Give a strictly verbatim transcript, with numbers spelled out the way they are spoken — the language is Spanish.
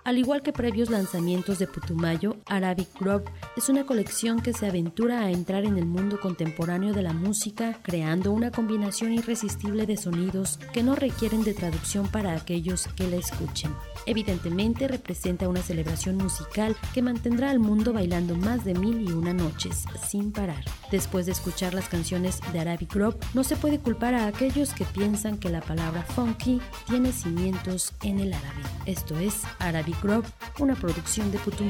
Al igual que previos lanzamientos de Putumayo, Arabic Grove es una colección que se aventura a entrar en el mundo contemporáneo de la música, creando una combinación irresistible de sonidos que no requieren de traducción para aquellos que la escuchen. Evidentemente representa una celebración musical que mantendrá al mundo bailando más de mil y una noches, sin parar. Después de escuchar las canciones de Arabic Grove, no se puede culpar a aquellos que piensan que la palabra funky tiene cimientos en el árabe. Esto es Arabic Grove, una producción de Putumayo.